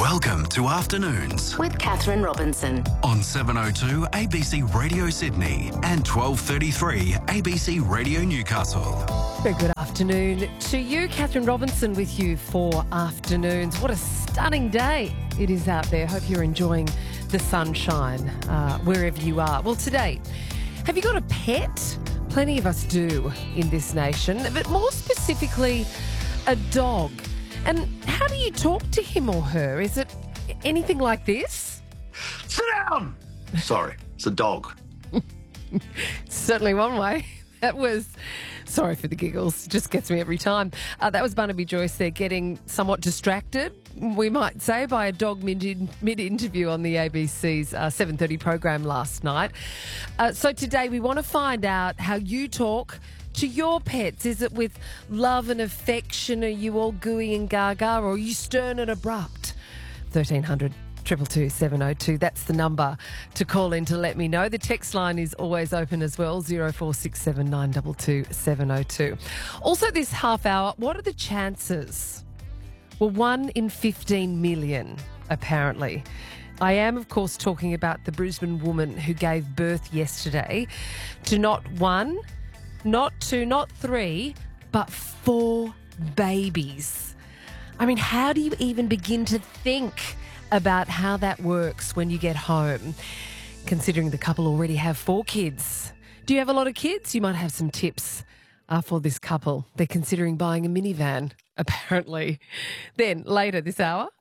Welcome to Afternoons with Catherine Robinson on 702 ABC Radio Sydney and 1233 ABC Radio Newcastle. Very good afternoon to you. Catherine Robinson with you for Afternoons. What a stunning day it is out there. Hope you're enjoying the sunshine wherever you are. Well, today, have you got a pet? Plenty of us do in this nation, but more specifically, a dog. And how do you talk to him or her? Is it anything like this? Sit down! Sorry, it's a dog. Certainly one way. That was, sorry for the giggles, just gets me every time. That was Barnaby Joyce there getting somewhat distracted, we might say, by a dog mid-interview on the ABC's 7:30 program last night. So today we want to find out how you talk to your pets. Is it with love and affection? Are you all gooey and gaga, or are you stern and abrupt? 1300 222 702. That's the number to call in to let me know. The text line is always open as well, 0467 922 702. Also this half hour, what are the chances? Well, 1 in 15 million, apparently. I am, of course, talking about the Brisbane woman who gave birth yesterday to not one, not two, not three, but 4 babies. I mean, how do you even begin to think about how that works when you get home, considering the couple already have 4 kids? Do you have a lot of kids? You might have some tips for this couple. They're considering buying a minivan, apparently. Then, later this hour,